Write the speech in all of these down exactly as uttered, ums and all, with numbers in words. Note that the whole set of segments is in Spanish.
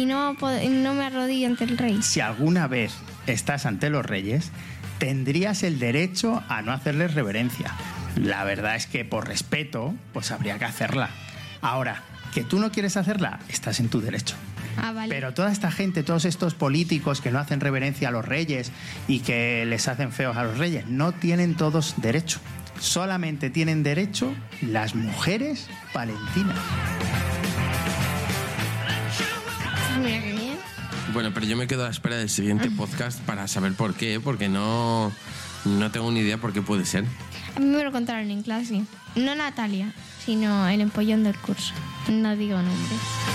Y no, no me arrodillo ante el rey. Si alguna vez estás ante los reyes, tendrías el derecho a no hacerles reverencia. La verdad es que por respeto, pues habría que hacerla. Ahora, que tú no quieres hacerla, estás en tu derecho. Ah, vale. Pero toda esta gente, todos estos políticos que no hacen reverencia a los reyes y que les hacen feos a los reyes, no tienen todos derecho. Solamente tienen derecho las mujeres palentinas. Mira qué bien. Bueno, pero yo me quedo a la espera del siguiente podcast para saber por qué, porque no, no tengo ni idea por qué puede ser. A mí me lo contaron en clase. No Natalia, sino el empollón del curso. No digo nombres.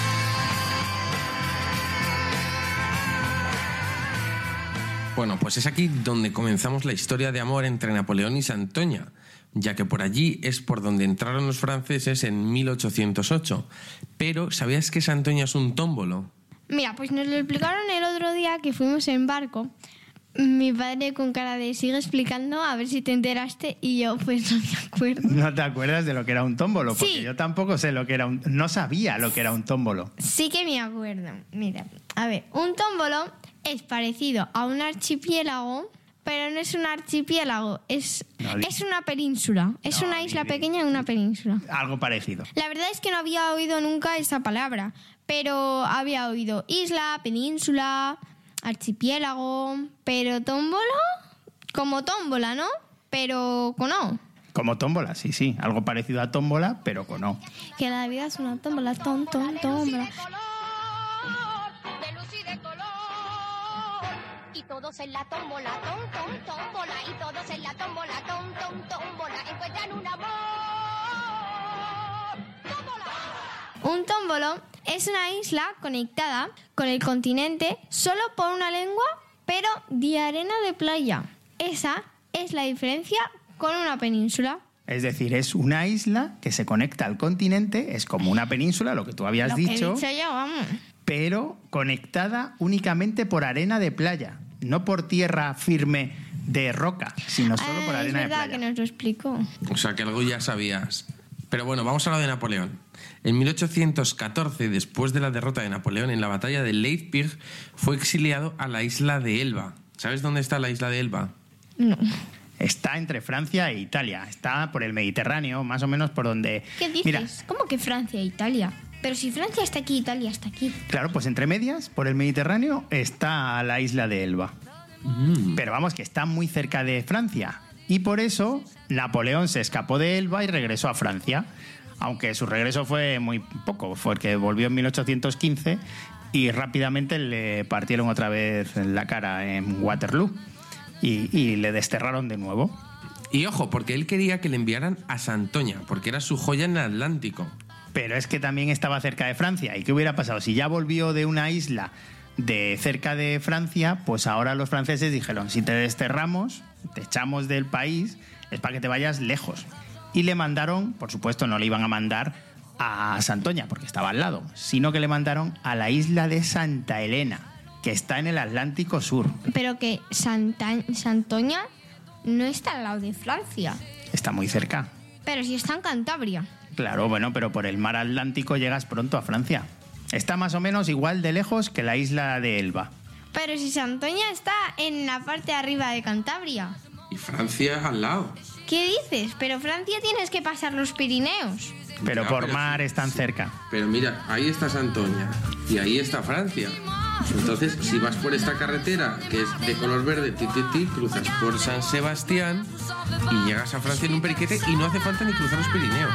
Bueno, pues es aquí donde comenzamos la historia de amor entre Napoleón y Santoña, ya que por allí es por donde entraron los franceses en mil ochocientos ocho. Pero, ¿sabías que Santoña es un tómbolo? Mira, pues nos lo explicaron el otro día que fuimos en barco. Mi padre con cara de sigue explicando, a ver si te enteraste, y yo pues no me acuerdo. ¿No te acuerdas de lo que era un tómbolo? Porque Sí. yo tampoco sé lo que era un... No sabía lo que era un tómbolo. Sí que me acuerdo. Mira, a ver, un tómbolo es parecido a un archipiélago, pero no es un archipiélago, es, No, di- es una península. Es No, una di- isla di- pequeña en una península. Algo parecido. La verdad es que no había oído nunca esa palabra, pero había oído isla, península, archipiélago, pero tómbolo, como tómbola, ¿no? Pero con O. Como tómbola, sí, sí. Algo parecido a tómbola, pero con O. Que la vida es una tómbola, tom, tom, tómbola. De luz y de color. Y todos en la tómbola, tom, tom, tómbola. Y todos en la tómbola, tom, tom, tómbola. Encuentran un amor. ¡Tómbola! Un tómbolo es una isla conectada con el continente solo por una lengua, pero de arena de playa. Esa es la diferencia con una península. Es decir, es una isla que se conecta al continente, es como una península, lo que tú habías Lo dicho, que he dicho yo, vamos. pero conectada únicamente por arena de playa, no por tierra firme de roca, sino solo por Ah, arena es de verdad playa. que nos lo explicó. O sea que algo ya sabías. Pero bueno, vamos a lo de Napoleón. En mil ochocientos catorce, después de la derrota de Napoleón en la batalla de Leipzig, fue exiliado a la isla de Elba. ¿Sabes dónde está la isla de Elba? No. Está entre Francia e Italia, está por el Mediterráneo, más o menos por donde... ¿Qué dices? Mira, ¿Cómo que Francia e Italia? Pero si Francia está aquí, Italia está aquí. claro, pues entre medias, por el Mediterráneo, está la isla de Elba. Pero vamos, que está muy cerca de Francia. Y por eso Napoleón se escapó de Elba y regresó a Francia. Aunque su regreso fue muy poco, porque volvió en mil ochocientos quince y rápidamente le partieron otra vez la cara en Waterloo y, y le desterraron de nuevo. Y ojo, porque él quería que le enviaran a Santoña, porque era su joya en el Atlántico. Pero es que también estaba cerca de Francia. ¿Y qué hubiera pasado? Si ya volvió de una isla de cerca de Francia, pues ahora los franceses dijeron, si te desterramos, te echamos del país, es para que te vayas lejos. Y le mandaron, por supuesto no le iban a mandar a Santoña, porque estaba al lado, sino que le mandaron a la isla de Santa Elena, que está en el Atlántico Sur. Pero que Santa, Santoña no está al lado de Francia. Está muy cerca. Pero si está en Cantabria. Claro, bueno, pero por el mar Atlántico llegas pronto a Francia. Está más o menos igual de lejos que la isla de Elba. Pero si Santoña está en la parte de arriba de Cantabria. Y Francia al lado. ¿Qué dices? Pero Francia tienes que pasar los Pirineos. Pero Ya, por pero mar sí, están sí. cerca. Pero mira, ahí está Santoña y ahí está Francia. Entonces, si vas por esta carretera, que es de color verde, ti, ti, ti, cruzas por San Sebastián y llegas a Francia en un periquete y no hace falta ni cruzar los Pirineos.